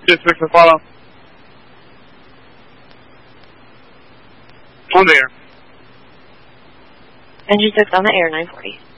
Just fix and follow. On the air. Engine 6 on the air, 940.